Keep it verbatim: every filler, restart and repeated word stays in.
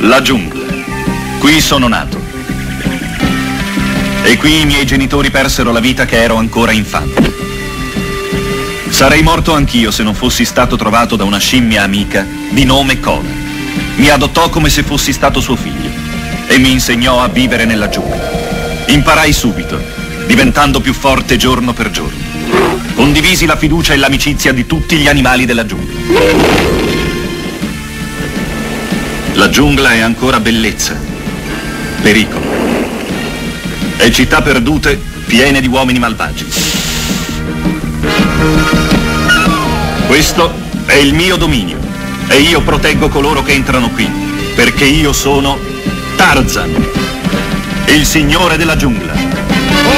La giungla. Qui sono nato. E qui i miei genitori persero la vita che ero ancora infante. Sarei morto anch'io se non fossi stato trovato da una scimmia amica di nome Kona. Mi adottò come se fossi stato suo figlio e mi insegnò a vivere nella giungla. Imparai subito, diventando più forte giorno per giorno. Condivisi la fiducia e l'amicizia di tutti gli animali della giungla. La giungla è ancora bellezza, pericolo e città perdute piene di uomini malvagi. Questo è il mio dominio e io proteggo coloro che entrano qui, perché io sono Tarzan, il signore della giungla.